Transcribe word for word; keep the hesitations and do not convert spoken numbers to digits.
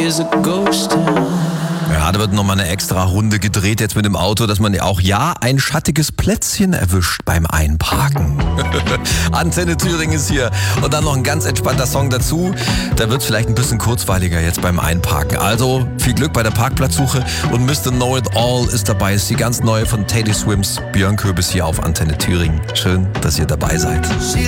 is a ghost town. Ja, da wird nochmal eine extra Runde gedreht jetzt mit dem Auto, dass man auch ja ein schattiges Plätzchen erwischt beim Einparken. Antenne Thüringen ist hier und dann noch ein ganz entspannter Song dazu. Da wird es vielleicht ein bisschen kurzweiliger jetzt beim Einparken. Also viel Glück bei der Parkplatzsuche und Mister Know It All ist dabei. Ist die ganz neue von Teddy Swims. Björn Köbis hier auf Antenne Thüringen. Schön, dass ihr dabei seid. She